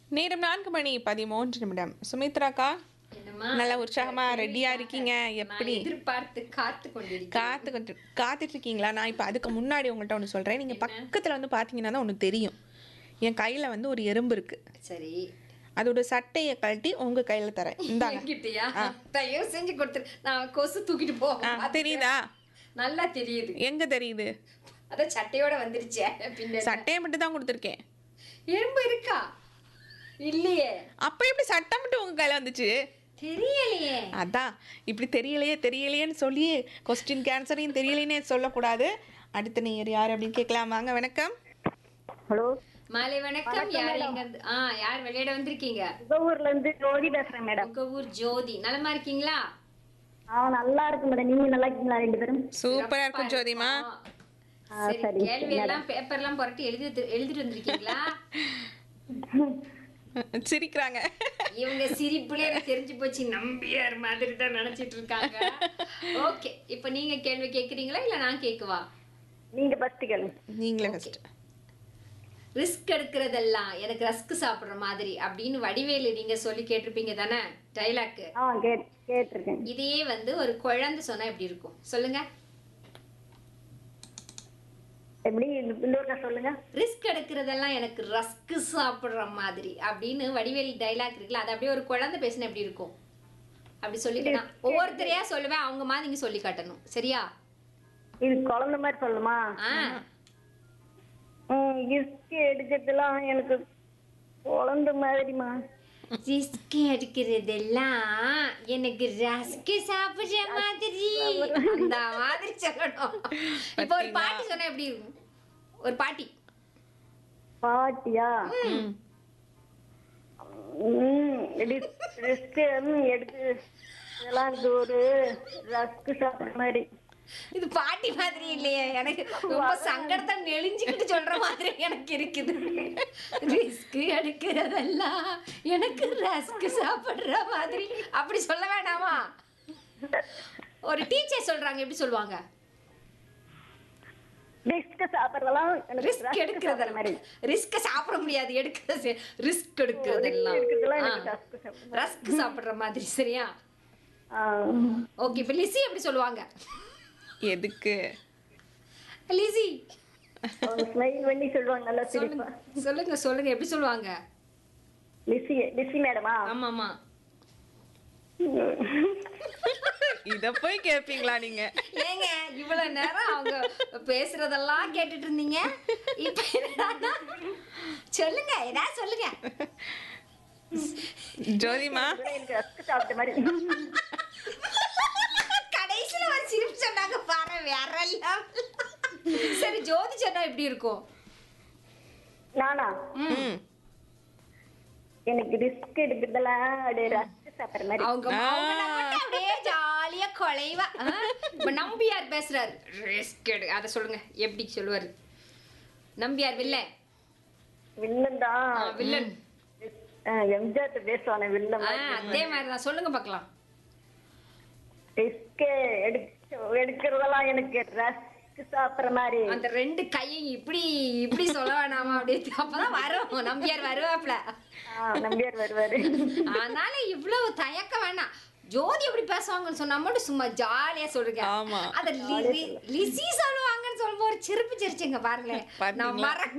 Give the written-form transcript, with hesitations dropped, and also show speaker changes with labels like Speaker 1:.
Speaker 1: நேரம் 4:13 சுமித்ராக்கா,
Speaker 2: என்னம்மா
Speaker 1: நல்ல உற்சாகமா ரெடியா இருக்கீங்க? எப்படி
Speaker 2: நான் எதிர்பார்த்து
Speaker 1: காத்துட்டு இருக்கீங்களா? நான் இப்போ அதுக்கு முன்னாடி உங்கள்கிட்ட ஒன்று சொல்றேன். நீங்க பக்கத்துல வந்து பாத்தீங்கன்னா தான் ஒன்று தெரியும். என் கையில வந்து ஒரு எறும்பு இருக்கு.
Speaker 2: சரி
Speaker 1: அதோட சட்டையை கழட்டி உங்க கையில தரேன். இந்தாங்க.
Speaker 2: என்கிட்டயா தயவு செஞ்சு கொடுத்துரு. நான் கொசு தூக்கிட்டு போவேன்.
Speaker 1: தெரியுதா?
Speaker 2: நல்லா தெரியுது.
Speaker 1: எங்க தெரியுது?
Speaker 2: அதான் சட்டையோட வந்துருச்சே பின்ன.
Speaker 1: சட்டையை மட்டும் தான் கொடுத்துருக்கேன்.
Speaker 2: எறும்பு இருக்கா? இல்லையே.
Speaker 1: அப்ப எப்படி சட்டை மட்டும் உங்க கையில வந்துச்சு?
Speaker 2: தெரியலையே.
Speaker 1: அதான் இப்படி தெரியலையேன்னு சொல்லி கொஸ்டின் ஆன்சரையும் தெரியலையே சொல்லக்கூடாது. அடுத்த நேயர் யார் அப்படின்னு கேட்கலாம். வாங்க. வணக்கம்.
Speaker 3: ஹலோ,
Speaker 2: மாலை வணக்கம். யார் எங்க இருந்து? யார் விளையாட வந்திருக்கீங்க?
Speaker 3: உங்க ஊர்ல இருந்து ஜோதி பேசுறேன் மேடம்.
Speaker 2: உங்க ஊர் ஜோதி. நலமா இருக்கீங்களா?
Speaker 3: நல்லா இருக்கு மேடம். நீங்க நல்லா இருக்கீங்களா ரெண்டு பேரும்?
Speaker 1: சூப்பரா இருக்கும் ஜோதிமா.
Speaker 2: சரி,
Speaker 3: சரி,
Speaker 2: கேள்வி எல்லாம் பேப்பர் எல்லாம் புரட்டி எழுதிட்டு வந்திருக்கீங்களா?
Speaker 1: சிரிக்கிறாங்க.
Speaker 2: இவங்க சிரிப்புல எனக்கு தெரிஞ்சு போச்சு, நம்பியார் மாதிரி தான் நினைச்சிட்டு இருக்காங்க. ஓகே, இப்போ நீங்க கேள்வி கேக்குறீங்களா இல்ல நான் கேக்குவா?
Speaker 3: நீங்க ஃபர்ஸ்ட் கேளுங்க.
Speaker 1: நீங்களே ஃபர்ஸ்ட்.
Speaker 2: ரிஸ்க் எடுக்கிறதெல்லாம் எனக்கு ரஸ்க் சாப்பிடுற மாதிரி அப்படின்னு வடிவேலு நீங்க சொல்லி கேட்டிருப்பீங்க தானே டைலாக்?
Speaker 3: கேட்டிருக்கேன்.
Speaker 2: இதையே வந்து ஒரு குழந்தை சொன்னா எப்படி இருக்கும் சொல்லுங்க?
Speaker 3: எப்படி இன்னொருக்கா சொல்லுங்க.
Speaker 2: ரிஸ்க் எடுக்கிறதெல்லாம் எனக்கு ரஸ்க் சாப்பிடுற மாதிரி அப்படின்னு வடிவேலு டைலாக் இருக்குல்ல, அது அப்படியே ஒரு குழந்தை பேசினா எப்படி இருக்கும்? அப்படி சொல்லிட்டு ஒவ்வொருத்தரையா சொல்லுவேன், அவங்க மாதிரி நீங்க சொல்லி காட்டணும். சரியா?
Speaker 3: இது குழந்தை மாதிரி சொல்லுமா? ரிஸ்க் எடுக்கிறதுலாம் எனக்கு குழந்தை மாதிரிமா.
Speaker 2: ரிஸ்க் எடுக்கிறதெல்லாம் எனக்கு ரஸ்க் சாப்பிடுற மாதிரி அந்த மாதிரி சொல்லணும். இப்போ ஒரு பாட்டி சொன்னா எப்படி இருக்கும்? ஒரு பாட்டி.
Speaker 3: பாட்டியா? ரிஸ்க் எடுத்து இதெல்லாம் எனக்கு ஒரு ரஸ்க் சாப்பிடுற மாதிரி.
Speaker 2: இது பாட்டி மாதிரி இல்லையே, எனக்கு ரொம்ப சங்கடத்தை நெளிஞ்சுக்கிட்டு சொல்ற மாதிரி எனக்கு இருக்குது. ரிஸ்க் எடுக்கிறதெல்லாம் எனக்கு ரஸ்க் சாப்பிடுற மாதிரி அப்படி சொல்ல வேண்டாமா? ஒரு டீச்சர் சொல்றாங்க, எப்படி சொல்லுவாங்க?
Speaker 3: ரிஸ்க் சாப்பிடுறதெல்லாம்
Speaker 2: ரிஸ்க் எடுக்கிறதெல்லாம் ரிஸ்க் சாப்பிட முடியாது, எடுக்கிறது ரிஸ்க் எடுக்கிறதெல்லாம் ரஸ்க் சாப்பிடுற மாதிரி. சரியா? ஓகே, இப்போ லிசி எப்படி சொல்லுவாங்க?
Speaker 1: எதுக்கு
Speaker 2: லிசி
Speaker 3: ஸ்மைல் பண்ணி சொல்லுவாங்க. நல்லா சிரிப்பா.
Speaker 2: சொல்லுங்க எப்படி சொல்லுவாங்க?
Speaker 3: லிசி மேடமா?
Speaker 2: ஆமாமா.
Speaker 1: இத போய் கேப்பீங்களா நீங்க?
Speaker 2: ஏங்க இவ்வளவு நேரம் அவங்க பேசுறதெல்லாம் கேட்டுட்டு இருந்தீங்க, இப்ப என்னடா? சொல்லுங்க, ஏதாவது சொல்லுங்க
Speaker 1: ஜோதிமா.
Speaker 3: எனக்கு ரஸ்க் சாப்பிட்ட மாதிரி.
Speaker 2: கடைசியில ஒரு சிரிப்பு சொன்னாங்க பாரு, வேற எல்லாம். சரி, ஜோதி சொன்னா எப்படி இருக்கும்?
Speaker 3: நானா? எனக்கு ரிஸ்க் எடுக்கிறதெல்லாம் அப்படியே ரஸ்க் சாப்பிடுற மாதிரி.
Speaker 2: அவங்க அப்படியே ஜாலியா கொலைவா. இப்ப நம்பியார் பேசுறாரு, ரிஸ்க் எடு, அத சொல்லுங்க, எப்படி சொல்லுவாரு நம்பியார்? வில்லன்.
Speaker 3: வில்லன் தான்.
Speaker 2: Villain
Speaker 3: MGR பேசுவானே villain.
Speaker 2: அதே மாதிரிதான் சொல்லுங்க பார்க்கலாம்.
Speaker 3: ரிஸ்க் எடுக்கிறதெல்லாம் எனக்கு ரஸ்க் சாப்பிடுற மாதிரி.
Speaker 2: அந்த ரெண்டு கையும் இப்படி இப்படி சொல்ல வேணாமா? அப்படியே அப்பதான் வரும், நம்பியார் வருவாப்ல.
Speaker 3: நம்பியார் வருவாரு.
Speaker 2: அதனால இவ்வளவு தயக்க வேணாம். ஜோதி எப்படி பேசுவாங்கன்னு சொன்னா மட்டும் சும்மா ஜாலியா சொல்லுங்க.
Speaker 1: ஆமா.
Speaker 2: அத லிசி சொல்லுவாங்கன்னு சொல்லும்போது ஒரு சிரிப்பு சிரிச்சுங்க பாருங்களேன். நான்